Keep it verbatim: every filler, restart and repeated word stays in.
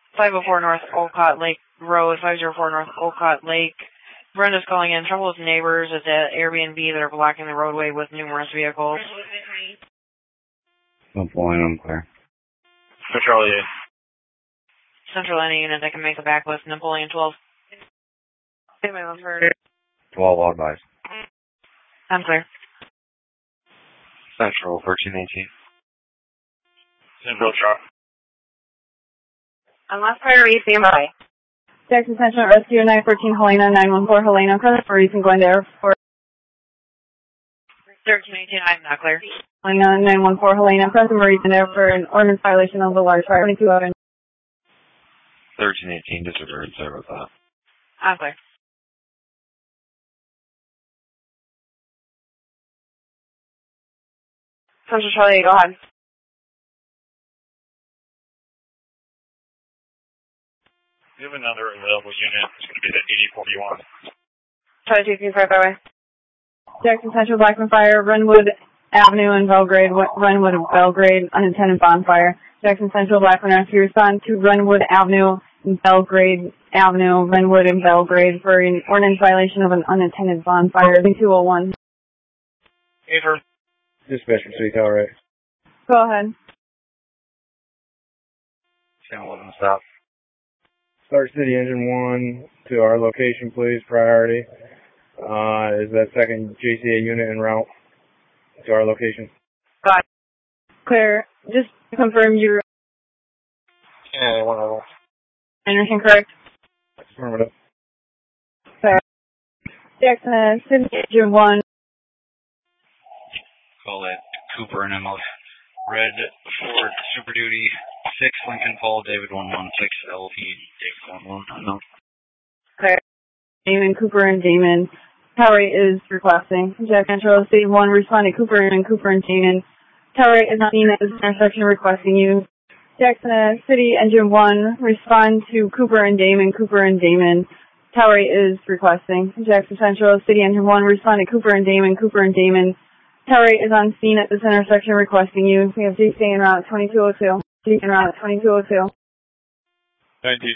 five oh four North Olcott Lake Road, five oh four North Olcott Lake. Brenda's calling in. Trouble with neighbors at the Airbnb that are blocking the roadway with numerous vehicles. I'm flying, I'm clear. Control eight. Central any unit that can make a backlist. Napoleon twelve. twelve all advised. I'm clear. Central thirteen eighteen. Central truck. Unless priority, stand by. Jackson Central Rescue nine fourteen Helena, nine one four Helena, present for reason going to airport. thirteen eighteen, I'm not clear. Helena, nine one four Helena, present for reason there for an ordinance violation of the large fire. twenty-two eleven. thirteen eighteen, disregard, sorry about that. I'm clear. Central Charlie, go ahead. We have another available unit. It's going to be the eighty forty-one. Charlie two three five that way. Jackson Central Blackman Fire, Runwood Avenue in Belgrade, Runwood and Belgrade, unattended bonfire. Jackson Central Blackman Rescue respond to Runwood Avenue in Belgrade Avenue, Runwood and Belgrade for an ordinance violation of an unattended bonfire. two oh one. Avery. Dispatcher three, tower eight. Go ahead. Channel eleven, stop. Start City Engine one to our location, please. Priority. Uh, is that second J C A unit en route to our location? Got it. Clear. Just to confirm your Yeah, one of them. Anderson, correct? Affirmative. Clear. Jackson, uh, City Engine one. Call it Cooper and Emma. Red Ford Super Duty six Lincoln Paul David one one six L P David one one. No. Clear. Damon, Cooper, and Damon. Tower eight is requesting. Jackson Central City one responding Cooper and Cooper and Damon. Tower eight is not seen at this intersection requesting you. Jackson uh, City Engine one respond to Cooper and Damon, Cooper and Damon. Tower eight is requesting. Jackson Central City Engine one responding Cooper and Damon, Cooper and Damon. Tower eight is on scene at this intersection requesting you. We have J C en route twenty-two oh two. J C en route twenty-two oh two. nineteen.